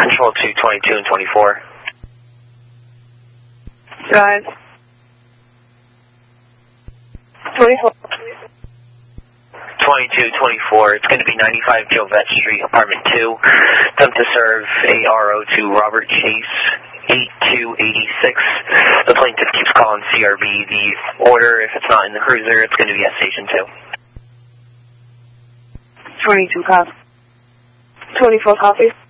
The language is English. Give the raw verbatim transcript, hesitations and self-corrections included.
Control two, twenty-two and twenty-four. Drive. twenty-four. twenty-two, twenty-four. It's going to be ninety-five Jovette Street, Apartment two. Attempt to serve A R O to Robert Chase, eight two eight six. The plaintiff keeps calling C R B. The order, if it's not in the cruiser, it's going to be at Station two. twenty-two copy. twenty-four copy.